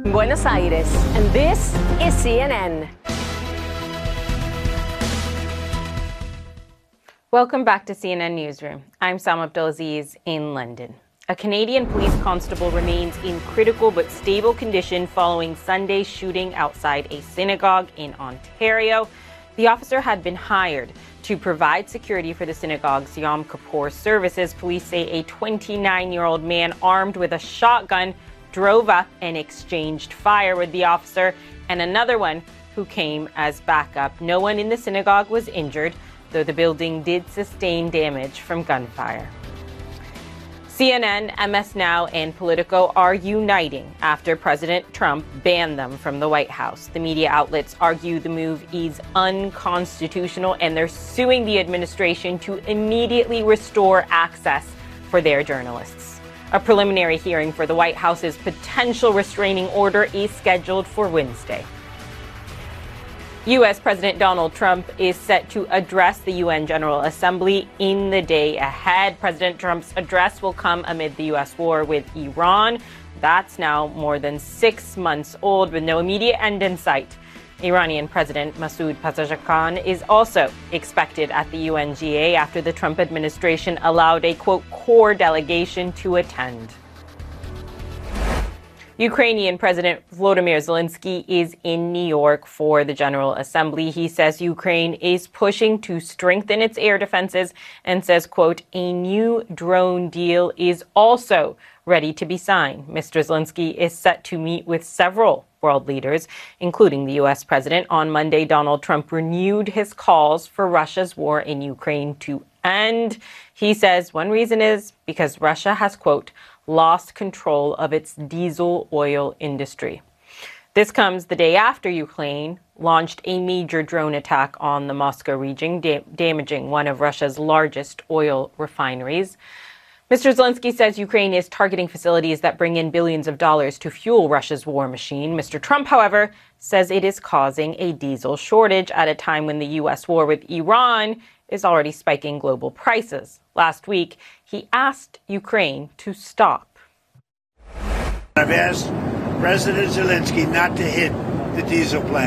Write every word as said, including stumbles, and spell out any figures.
Buenos Aires, and this is C N N. Welcome back to C N N Newsroom. I'm Sam Abdulaziz in London. A Canadian police constable remains in critical but stable condition following Sunday's shooting outside a synagogue in Ontario. The officer had been hired to provide security for the synagogue's Yom Kippur services. Police say a twenty-nine-year-old man armed with a shotgun drove up and exchanged fire with the officer and another one who came as backup. No one in the synagogue was injured, though the building did sustain damage from gunfire. C N N, M S Now, and Politico are uniting after President Trump banned them from the White House. The media outlets argue the move is unconstitutional, and they're suing the administration to immediately restore access for their journalists. A preliminary hearing for the White House's potential restraining order is scheduled for Wednesday. U S President Donald Trump is set to address the U N General Assembly in the day ahead. President Trump's address will come amid the U S war with Iran. That's now more than six months old with no immediate end in sight. Iranian President Masoud Pezeshkian is also expected at the U N G A after the Trump administration allowed a, quote, core delegation to attend. Ukrainian President Volodymyr Zelensky is in New York for the General Assembly. He says Ukraine is pushing to strengthen its air defenses and says, quote, a new drone deal is also ready to be signed. Mister Zelensky is set to meet with several world leaders, including the U S president. On Monday, Donald Trump renewed his calls for Russia's war in Ukraine to end. He says one reason is because Russia has, quote, lost control of its diesel oil industry. This comes the day after Ukraine launched a major drone attack on the Moscow region, da- damaging one of Russia's largest oil refineries. Mister Zelensky says Ukraine is targeting facilities that bring in billions of dollars to fuel Russia's war machine. Mister Trump, however, says it is causing a diesel shortage at a time when the U S war with Iran is already spiking global prices. Last week, he asked Ukraine to stop. I've asked President Zelensky not to hit the diesel plant.